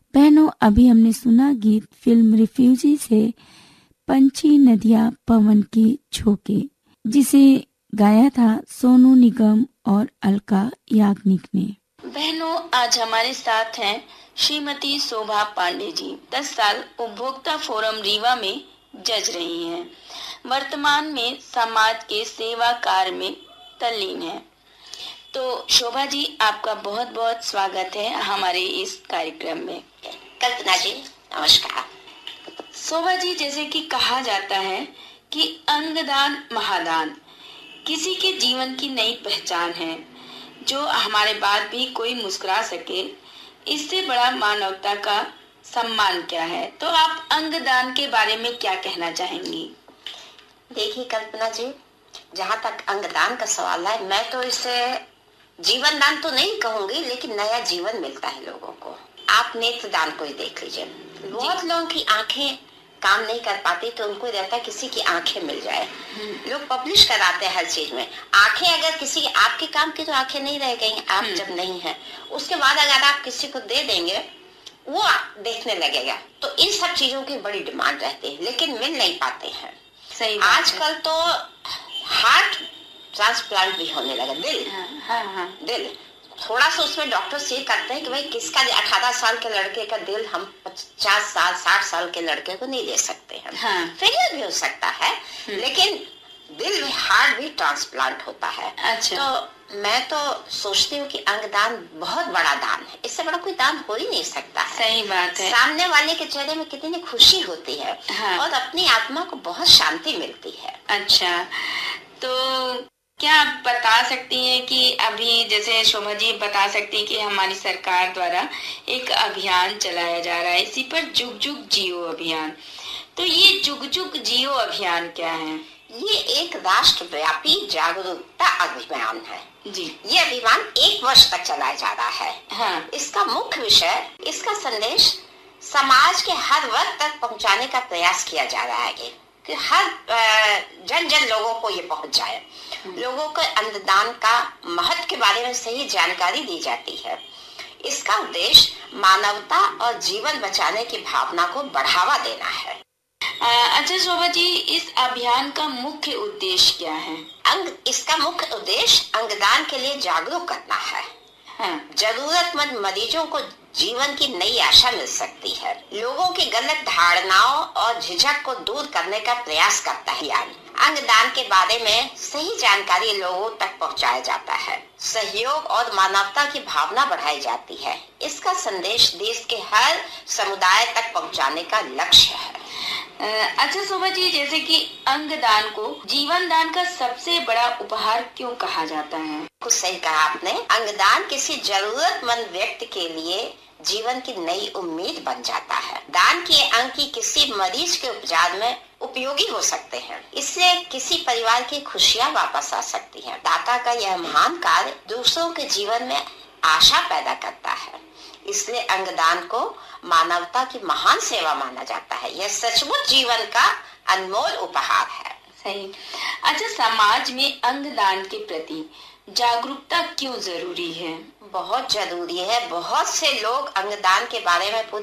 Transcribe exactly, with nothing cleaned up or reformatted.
बहनों, अभी हमने सुना गीत फिल्म रिफ्यूजी से पंछी नदियाँ पवन के झोंके, जिसे गाया था सोनू निगम और अलका याग्निक ने। बहनों, आज हमारे साथ हैं श्रीमती शोभा पांडे जी। दस साल उपभोक्ता फोरम रीवा में जज रही हैं। वर्तमान में समाज के सेवा कार्य में तल्लीन है। तो शोभा जी, आपका बहुत बहुत स्वागत है हमारे इस कार्यक्रम में। कल्पना जी, नमस्कार। शोभा जी, जैसे कि कहा जाता है कि अंगदान महादान किसी के जीवन की नई पहचान है। जो हमारे बाद भी कोई मुस्कुरा सके, इससे बड़ा मानवता का सम्मान क्या है। तो आप अंगदान के बारे में क्या कहना चाहेंगी? देखिए कल्पना जी, जहाँ तक अंगदान का सवाल है, मैं तो इसे जीवन दान तो नहीं कहूंगी, लेकिन नया जीवन मिलता है लोगों को। आप नेत्र दान को ही देख लीजिए। बहुत लोगों की आंखें काम नहीं कर पाती, तो उनको रहता है किसी की आंखें मिल जाए। लोग पब्लिश कराते हैं हर चीज में। आंखें अगर किसी आपके काम की तो आंखें नहीं रह गई, आप जब नहीं है, उसके बाद अगर आप किसी को दे देंगे, वो देखने लगेगा। तो इन सब चीजों की बड़ी डिमांड रहती है, लेकिन मिल नहीं पाते हैं। सही आजकल तो हार्ट ट्रांसप्लांट भी होने लगा। दिल हाँ, हाँ, हाँ। दिल थोड़ा सा उसमें डॉक्टर ये करते हैं कि भाई किसका अठारह साल के लड़के का दिल हम पचास साल साठ साल के लड़के को नहीं दे सकते हैं। हाँ। फेलियर भी हो सकता है, लेकिन दिल में हार्ट भी ट्रांसप्लांट होता है। अच्छा। तो मैं तो सोचती हूँ कि अंगदान बहुत बड़ा दान है। इससे बड़ा कोई दान हो ही नहीं सकता है। सही बात है। सामने वाले के चेहरे में कितनी खुशी होती है। हाँ। और अपनी आत्मा को बहुत शांति मिलती है। अच्छा, तो क्या आप बता सकती हैं कि अभी जैसे शोभा जी बता सकती हैं कि हमारी सरकार द्वारा एक अभियान चलाया जा रहा है, इसी पर जुग जुग जियो अभियान। तो ये जुग जुग जियो अभियान क्या है? ये एक राष्ट्रव्यापी जागरूकता अभियान है जी। ये अभियान एक वर्ष तक चलाया जा रहा है। हाँ। इसका मुख्य विषय, इसका संदेश समाज के हर वर्ग तक पहुंचाने का प्रयास किया जा रहा है कि हर जन जन लोगों को ये पहुंच जाए। लोगों को अंगदान का महत्व के बारे में सही जानकारी दी जाती है। इसका उद्देश्य मानवता और जीवन बचाने की भावना को बढ़ावा देना है। अच्छा शोभा जी, इस अभियान का मुख्य उद्देश्य क्या है? अंग इसका मुख्य उद्देश्य अंगदान के लिए जागरूक करना है। हाँ। जरूरतमंद मरीजों को जीवन की नई आशा मिल सकती है। लोगों की गलत धारणाओं और झिझक को दूर करने का प्रयास करता है। अंगदान के बारे में सही जानकारी लोगों तक पहुंचाया जाता है। सहयोग और मानवता की भावना बढ़ाई जाती है। इसका संदेश देश के हर समुदाय तक पहुंचाने का लक्ष्य है। अच्छा शोभा जी, जैसे कि अंगदान को जीवन दान का सबसे बड़ा उपहार क्यों कहा जाता है? कुछ सही कहा आपने। अंगदान किसी जरूरतमंद व्यक्ति के लिए जीवन की नई उम्मीद बन जाता है। दान किए अंग की किसी मरीज के उपचार में उपयोगी हो सकते हैं। इससे किसी परिवार की खुशियां वापस आ सकती हैं। दाता का यह महान कार्य दूसरों के जीवन में आशा पैदा करता है। इसलिए अंगदान को मानवता की महान सेवा माना जाता है। यह सचमुच जीवन का अनमोल उपहार है। सही। अच्छा, समाज में अंगदान के प्रति जागरूकता क्यों जरूरी है? बहुत जरूरी है। बहुत से लोग अंगदान के बारे में